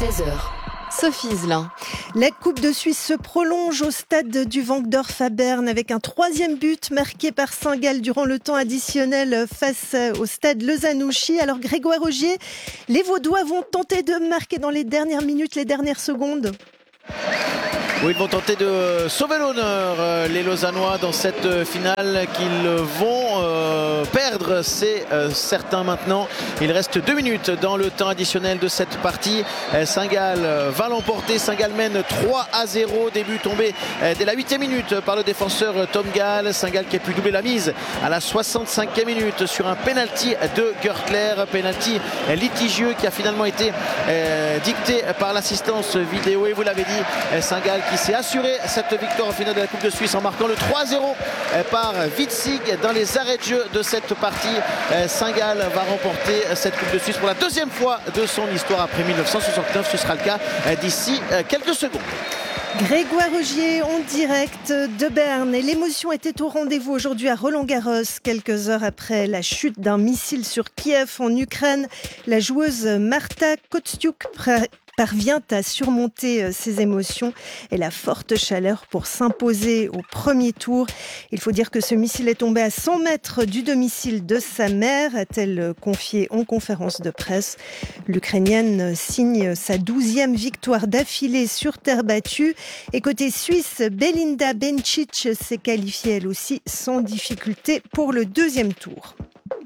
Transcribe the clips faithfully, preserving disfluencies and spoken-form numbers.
seize heures. Sophie Iselin. La Coupe de Suisse se prolonge au stade du Wankdorf à Berne avec un troisième but marqué par Saint-Gall durant le temps additionnel face au stade Lezanouchi. Alors Grégoire Augier, les Vaudois vont tenter de marquer dans les dernières minutes, les dernières secondes. Oui, ils vont tenter de sauver l'honneur, les Lausannois, dans cette finale qu'ils vont euh, perdre, c'est euh, certain maintenant. Il reste deux minutes dans le temps additionnel de cette partie. Saint-Gall va l'emporter. Saint-Gall mène trois à zéro. Début tombé dès la huitième minute par le défenseur Tom Gall. Saint-Gall qui a pu doubler la mise à la soixante-cinquième minute sur un penalty de Gertler. Penalty litigieux qui a finalement été euh, dicté par l'assistance vidéo. Et vous l'avez dit, Saint-Gall qui s'est assuré cette victoire en finale de la Coupe de Suisse en marquant le trois zéro par Witzig dans les arrêts de jeu de cette partie. Saint-Gall va remporter cette Coupe de Suisse pour la deuxième fois de son histoire après mille neuf cent soixante-neuf. Ce sera le cas d'ici quelques secondes. Grégoire Augier en direct de Berne. Et l'émotion était au rendez-vous aujourd'hui à Roland-Garros. Quelques heures après la chute d'un missile sur Kiev en Ukraine, la joueuse Marta Kostyuk parvient à surmonter ses émotions et la forte chaleur pour s'imposer au premier tour. Il faut dire que ce missile est tombé à cent mètres du domicile de sa mère, a-t-elle confié en conférence de presse. L'Ukrainienne signe sa douzième victoire d'affilée sur terre battue. Et côté suisse, Belinda Bencic s'est qualifiée elle aussi sans difficulté pour le deuxième tour.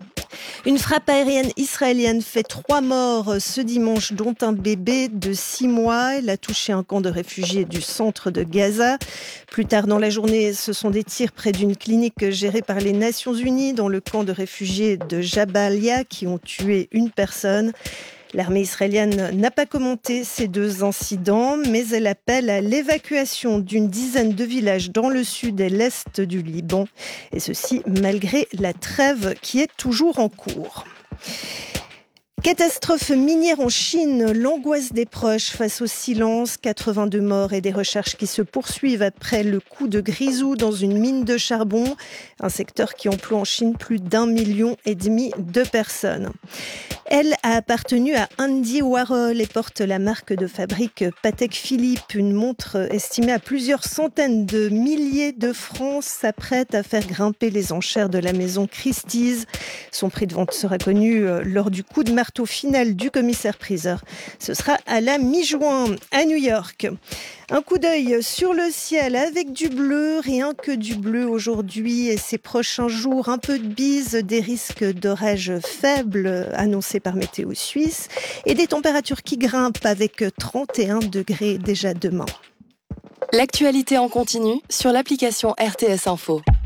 Une frappe aérienne israélienne fait trois morts ce dimanche, dont un bébé de six mois. Elle a touché un camp de réfugiés du centre de Gaza. Plus tard dans la journée, ce sont des tirs près d'une clinique gérée par les Nations Unies dans le camp de réfugiés de Jabalia qui ont tué une personne. L'armée israélienne n'a pas commenté ces deux incidents, mais elle appelle à l'évacuation d'une dizaine de villages dans le sud et l'est du Liban. Et ceci malgré la trêve qui est toujours en cours. Catastrophe minière en Chine, l'angoisse des proches face au silence, quatre-vingt-deux morts et des recherches qui se poursuivent après le coup de grisou dans une mine de charbon, un secteur qui emploie en Chine plus d'un million et demi de personnes. Elle a appartenu à Andy Warhol et porte la marque de fabrique Patek Philippe. Une montre estimée à plusieurs centaines de milliers de francs s'apprête à faire grimper les enchères de la maison Christie's. Son prix de vente sera connu lors du coup de marteau final du commissaire-priseur. Ce sera à la mi-juin à New York. Un coup d'œil sur le ciel avec du bleu, rien que du bleu aujourd'hui et ces prochains jours. Un peu de bise, des risques d'orage faibles annoncés par Météo Suisse et des températures qui grimpent avec trente et un degrés déjà demain. L'actualité en continu sur l'application R T S Info.